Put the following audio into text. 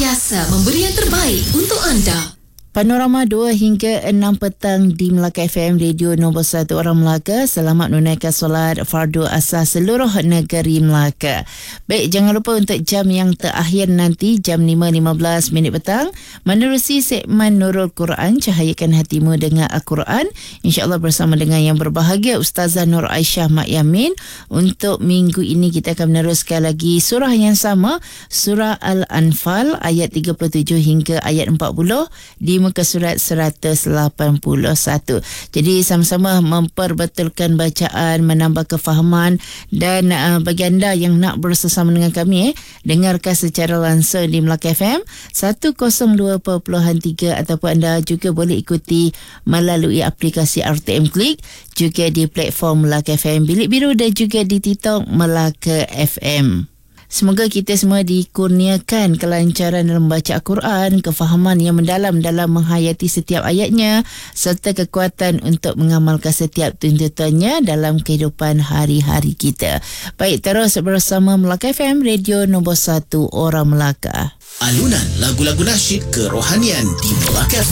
sentiasa memberi yang terbaik untuk anda. Panorama 2 hingga 6 petang di Melaka FM, radio nombor 1 orang Melaka. Selamat menunaikan solat fardu asas seluruh negeri Melaka. Baik, jangan lupa untuk jam yang terakhir nanti, jam 5.15 petang, menerusi segmen Nurul Quran, cahayakan hatimu dengan Al-Quran. InsyaAllah bersama dengan yang berbahagia Ustazah Nur Aisyah Mak Yamin. Untuk minggu ini kita akan meneruskan lagi surah yang sama, surah Al-Anfal ayat 37 hingga ayat 40 di muka surat 181. Jadi sama-sama memperbetulkan bacaan, menambah kefahaman, dan bagi anda yang nak bersama dengan kami, dengarkan secara langsung di Melaka FM 102.3 ataupun anda juga boleh ikuti melalui aplikasi RTM Klik, juga di platform Melaka FM Bilik Biru dan juga di TikTok Melaka FM. Semoga kita semua dikurniakan kelancaran dalam membaca Al-Quran, kefahaman yang mendalam dalam menghayati setiap ayatnya, serta kekuatan untuk mengamalkan setiap tuntutannya dalam kehidupan hari-hari kita. Baik, terus bersama Melaka FM, radio nombor 1 orang Melaka. Alunan lagu-lagu nasyid kerohanian di Melaka FM.